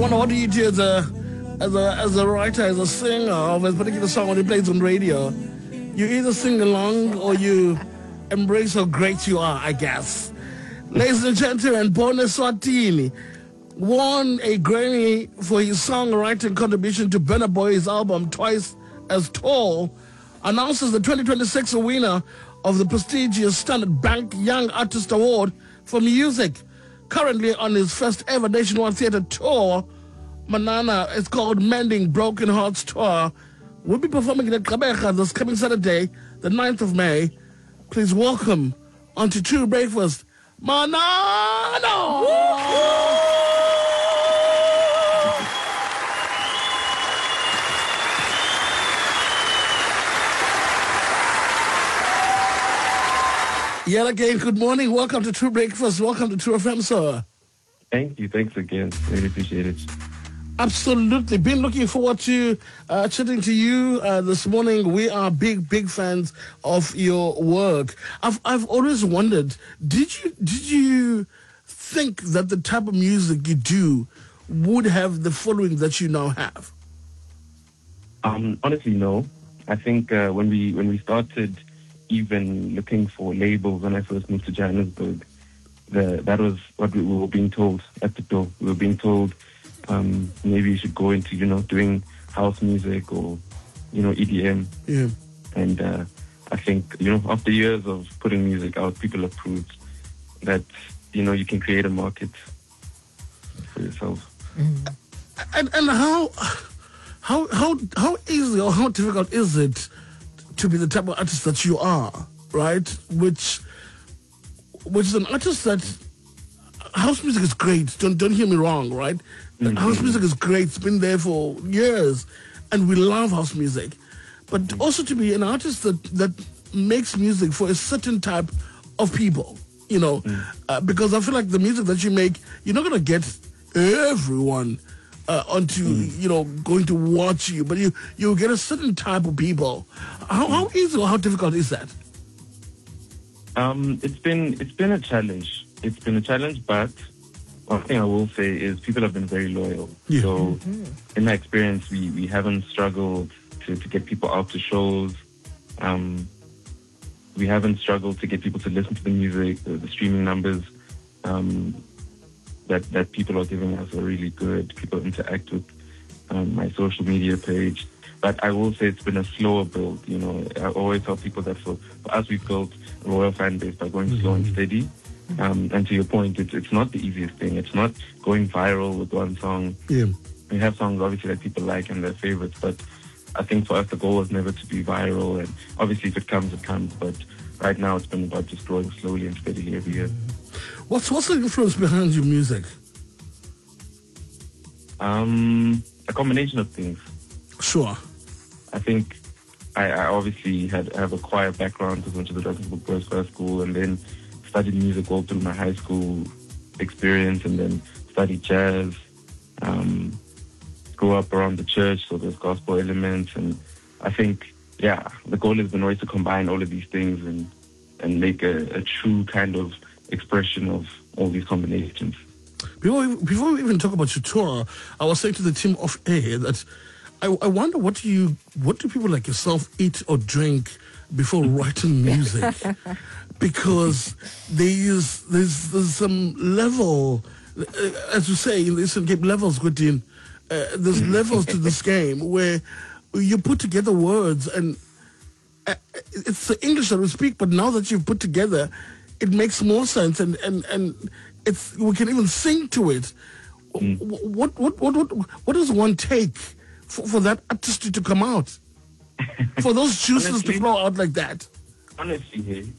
wonder what do you do as a writer, as a singer of a particular song when it plays on radio? You either sing along or you embrace how great you are, I guess. Ladies and gentlemen, Bona Swatini won a Grammy for his songwriting contribution to Burna Boy's album Twice as Tall, announces the 2026 winner of the prestigious Standard Bank Young Artist Award for music. Currently on his first ever nationwide theater tour, Manana, it's called Mending Broken Hearts Tour, will be performing at Gqeberha this coming Saturday, the 9th of May. Please welcome onto True Breakfast, Manana! Yet again, good morning. Welcome to True Breakfast. Welcome to True FM, sir. Thank you. Thanks again. Really appreciate it. Absolutely. Been looking forward to chatting to you this morning. We are big fans of your work. I've always wondered, did you think that the type of music you do would have the following that you now have? Honestly, no. I think when we started even looking for labels when I first moved to Johannesburg, that was what we were being told at the door. We were being told maybe you should go into, doing house music or, EDM. Yeah. And I think, after years of putting music out, people have proved that, you can create a market for yourself. And how easy or how difficult is it to be the type of artist that you are, right? Which is an artist that house music is great. Don't hear me wrong, right? Mm-hmm. House music is great. It's been there for years, and we love house music. But also to be an artist that makes music for a certain type of people, because I feel like the music that you make, you're not gonna get everyone going to watch you, but you get a certain type of people. How easy or how difficult is that? It's been a challenge. It's been a challenge, but one thing I will say is people have been very loyal. Yeah. So in my experience, we haven't struggled to get people out to shows. We haven't struggled to get people to listen to the music. The streaming numbers that people are giving us are really good. People interact with my social media page. But I will say it's been a slower build. I always tell people that for us, we've built a loyal fan base by going slow and steady. And to your point, it's not the easiest thing. It's not going viral with one song. Yeah. We have songs, obviously, that people like and their favorites. But I think for us, the goal was never to be viral. And obviously, if it comes, it comes. But right now, it's been about just growing slowly and steadily every year. What's the influence behind your music? A combination of things. Sure. I think I obviously have a choir background because I went to the Drakensberg Boys Choir School and then studied music all through my high school experience and then studied jazz. Grew up around the church, so there's gospel elements. And I think, the goal has been always to combine all of these things and make a true kind of expression of all these combinations. Before we even talk about your tour, I was saying to the team off air that I wonder what do people like yourself eat or drink before writing music? Because there's some level, as you say in the Eastern Cape, levels within. There's levels to this game where you put together words and it's the English that we speak, but now that you've put together, it makes more sense and we can even sing to it. What does one take for that artistry to come out? For those juices honestly, to flow out like that? Honestly,